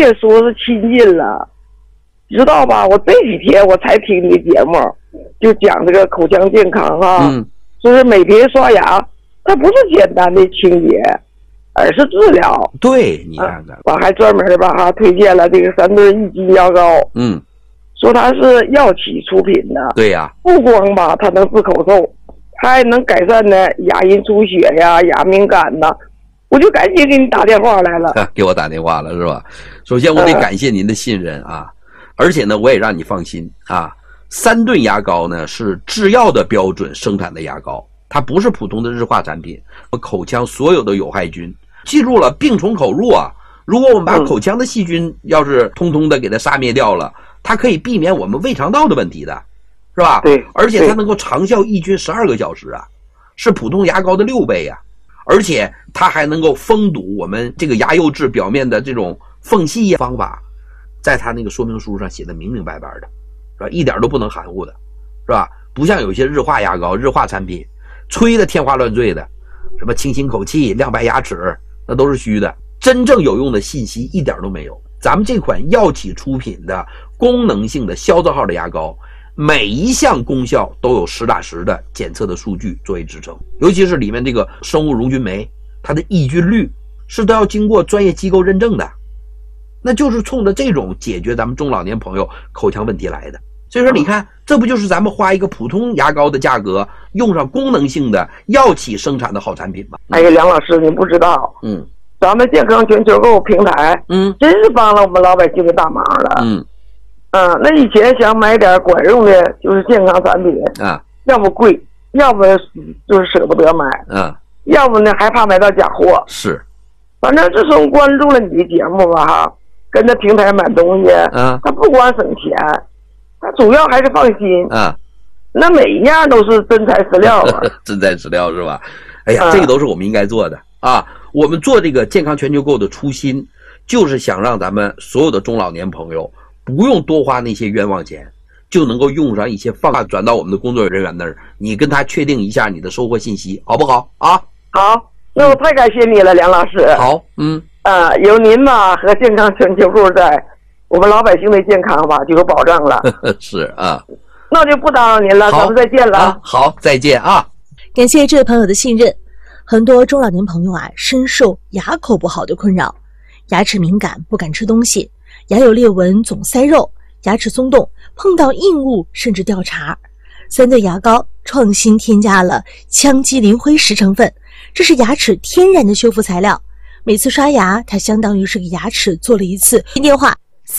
别说是亲近了，知道吧？我这几天我才听你节目，就讲这个口腔健康啊，说是每天刷牙，它不是简单的清洁，而是治疗。 对，你看看， 我还专门吧推荐了这个3顿1斤牙膏，说它是药企出品的。 对呀， 不光吧它能治口臭，它还能改善呢牙龈出血呀、牙敏感呐。我就赶紧给你打电话来了， 给我打电话了是吧？首先我得感谢您的信任啊，而且呢我也让你放心啊，3顿牙膏呢是制药的标准生产的牙膏，它不是普通的日化产品，口腔所有的有害菌，记住了，病从口入啊。如果我们把口腔的细菌要是通通的给它杀灭掉了，它可以避免我们胃肠道的问题的，是吧？ 对， 而且它能够长效抑菌12个小时啊，是普通牙膏的6倍啊。而且它还能够封堵我们这个牙釉质表面的这种缝隙方法，在它那个说明书上写的明明白白的，是吧？一点都不能含糊的，是吧？不像有些日化牙膏、日化产品，吹的天花乱坠的，什么清新口气、亮白牙齿，那都是虚的，真正有用的信息一点都没有。咱们这款药企出品的功能性的消字号的牙膏，每一项功效都有实打实的检测的数据作为支撑，尤其是里面这个生物溶菌酶，它的抑菌率是都要经过专业机构认证的，那就是冲着这种解决咱们中老年朋友口腔问题来的。所以说你看，这不就是咱们花一个普通牙膏的价格，用上功能性的药企生产的好产品吗？ 哎呀，梁老师你不知道，咱们健康全球购平台，真是帮了我们老百姓的大忙了。那以前想买点管用的，就是健康产品啊，要不贵，要不就是舍不得买，要不呢还怕买到假货。 是， 反正自从关注了你的节目吧，跟着平台买东西，它不光省钱，它主要还是放心。那每一样都是真材实料啊， 真材实料是吧？哎呀，这个都是我们应该做的啊。我们做这个健康全球购的初心，就是想让咱们所有的中老年朋友不用多花那些冤枉钱，就能够用上一些方法转到我们的工作人员那儿，你跟他确定一下你的收获信息，好不好啊？ 好，那我太感谢你了，梁老师。 好， 有您吧和健康全球购在，我们老百姓的健康吧就有保障了。 是啊， 那我就不打扰您了，咱们再见了。 好，再见啊！ 感谢这位朋友的信任。很多中老年朋友深受牙口不好的困扰，牙齿敏感，不敢吃东西，牙有裂纹，总塞肉，牙齿松动，碰到硬物甚至掉茬。3顿牙膏创新添加了羟基磷灰石成分，这是牙齿天然的修复材料。每次刷牙，它相当于是给牙齿做了一次。电话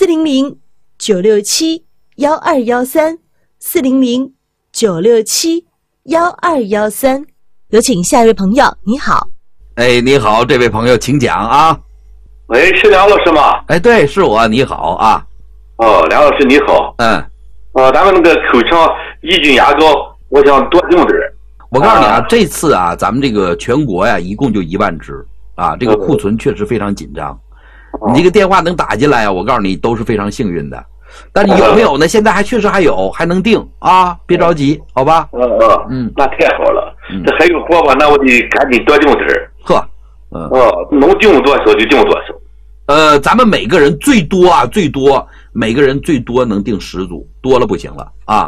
400-967-1213 400-967-1213。有请下一位朋友，你好。 哎，你好，这位朋友请讲啊。 喂，是梁老师吗？ 哎，对，是我，你好啊。 梁老师你好。咱们那个口腔抑菌牙膏，我想多用点。 我告诉你这次咱们这个全国一共就1万支啊，这个库存确实非常紧张。你这个电话能打进来我告诉你都是非常幸运的。但你有没有呢？现在确实还有，还能订啊，别着急，好吧？ 那太好了。这还有货吧？那我得赶紧多订点。能订多少就订多少。 咱们每个人最多每个人最多能订10组，多了不行了啊。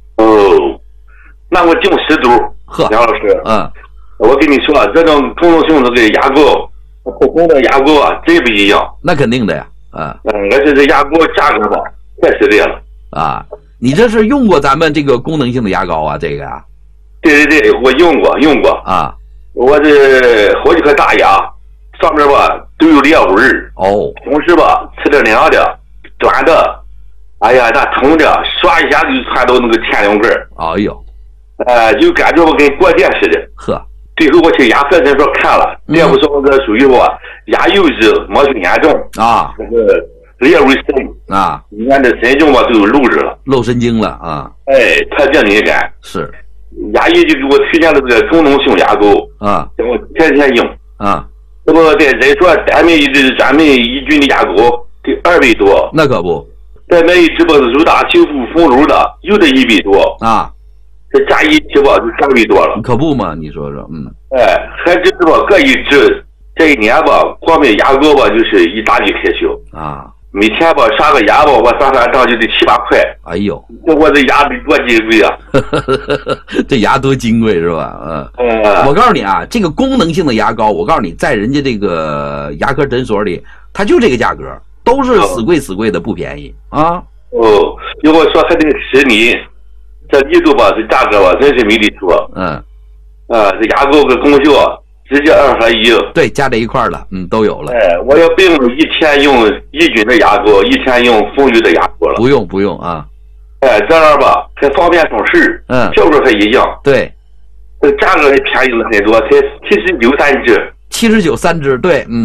那我订10组。梁老师，我跟你说，这种功能性的这牙膏，普通的牙膏真不一样。 那肯定的呀。 而且这牙膏价格吧太实在了啊！你这是用过咱们这个功能性的牙膏这个呀？ 对，我用过啊。我这好几颗大牙上面吧都有裂纹同时吧吃的凉的、短的，哎呀，那疼的，刷一下就窜到那个前两根。 哎呦， 就感觉我跟过电似的。最后我去牙科诊所看了，大夫说我这属于牙釉质磨损严重啊， 这个裂纹深啊， 里面的神经吧都有漏着了， 漏神经了啊。 特别敏感。 是， 牙医就给我推荐了这个功能性牙膏啊， 让我天天用啊。 这不在人说咱们专门抑菌的牙膏得2倍多， 那可不。 再买一支吧柔达修复丰乳的，又得1倍多啊。 这加一支吧就3倍多了， 可不嘛？你说说， 还这是吧各一支，这一年吧光买牙膏吧就是1大笔开销啊。 每天吧刷个牙吧，我算账就得7、8块。 哎呦， 我这牙得多金贵啊！ 这牙多金贵是吧？我告诉你啊，这个功能性的牙膏，我告诉你，在人家这个牙科诊所里，它就这个价格，都是死贵的，不便宜啊。 如果说还得10厘，这力度吧，这价格吧，真是没得说。这牙膏跟功效直接2合1。 对，加在一块了，都有了。 我要不用1天用抑菌的牙膏，1天用丰腴的牙膏了。 不用啊。 这样吧，还方便省事，效果还一样。 对， 这价格还便宜了很多，才79、3支。 79、3支，对，